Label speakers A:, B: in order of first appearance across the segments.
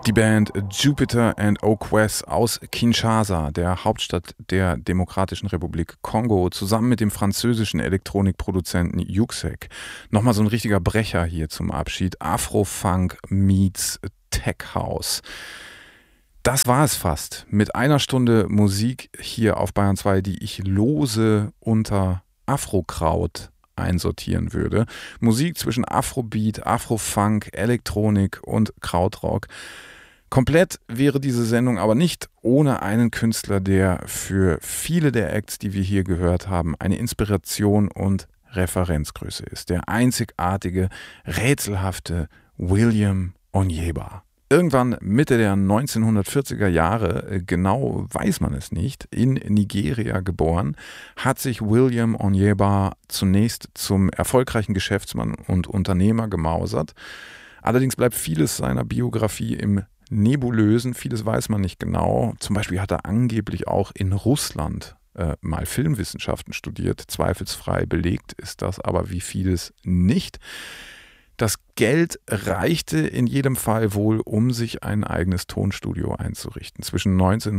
A: Die Band Jupiter and Oquess aus Kinshasa, der Hauptstadt der Demokratischen Republik Kongo, zusammen mit dem französischen Elektronikproduzenten Yuxek. Nochmal so ein richtiger Brecher hier zum Abschied. Afro-Funk meets Tech House. Das war es fast mit einer Stunde Musik hier auf Bayern 2, die ich lose unter Afrokraut einsortieren würde. Musik zwischen Afrobeat, Afrofunk, Elektronik und Krautrock. Komplett wäre diese Sendung aber nicht ohne einen Künstler, der für viele der Acts, die wir hier gehört haben, eine Inspiration und Referenzgröße ist. Der einzigartige, rätselhafte William Onyeba. Irgendwann Mitte der 1940er Jahre, genau weiß man es nicht, in Nigeria geboren, hat sich William Onyeba zunächst zum erfolgreichen Geschäftsmann und Unternehmer gemausert. Allerdings bleibt vieles seiner Biografie im Nebulösen, vieles weiß man nicht genau. Zum Beispiel hat er angeblich auch in Russland mal Filmwissenschaften studiert. Zweifelsfrei belegt ist das aber wie vieles nicht. Das Geld reichte in jedem Fall wohl, um sich ein eigenes Tonstudio einzurichten. Zwischen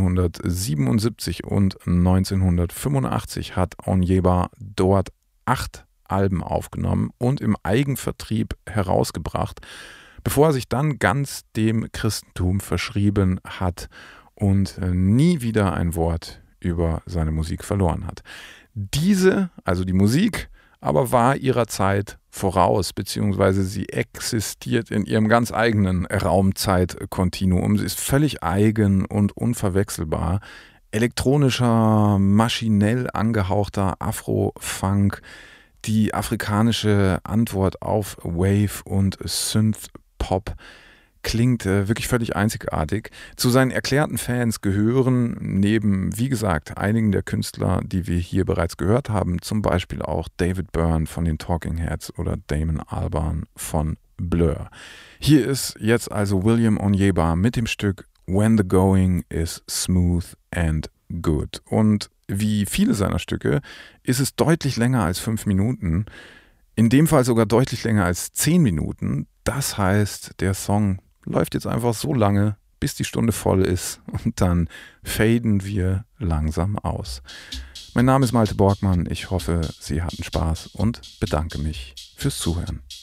A: 1977 und 1985 hat Onyeba dort 8 Alben aufgenommen und im Eigenvertrieb herausgebracht, bevor er sich dann ganz dem Christentum verschrieben hat und nie wieder ein Wort über seine Musik verloren hat. Diese, also die Musik, aber war ihrer Zeit voraus, beziehungsweise sie existiert in ihrem ganz eigenen Raumzeitkontinuum. Sie ist völlig eigen und unverwechselbar. Elektronischer, maschinell angehauchter Afro-Funk, die afrikanische Antwort auf Wave und Synth-Pop klingt wirklich völlig einzigartig. Zu seinen erklärten Fans gehören neben, wie gesagt, einigen der Künstler, die wir hier bereits gehört haben, zum Beispiel auch David Byrne von den Talking Heads oder Damon Albarn von Blur. Hier ist jetzt also William Onyeba mit dem Stück When the Going is Smooth and Good. Und wie viele seiner Stücke ist es deutlich länger als 5 Minuten, in dem Fall sogar deutlich länger als 10 Minuten. Das heißt, der Song läuft jetzt einfach so lange, bis die Stunde voll ist und dann faden wir langsam aus. Mein Name ist Malte Borgmann, ich hoffe, Sie hatten Spaß und bedanke mich fürs Zuhören.